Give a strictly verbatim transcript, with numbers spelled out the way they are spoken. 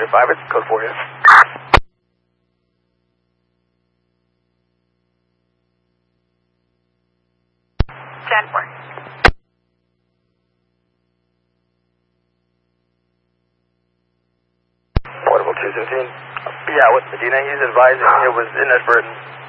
Operator five, it's code for you. ten four. Portable two seventeen. Yeah, with Medina, he's advising it was inadvertent.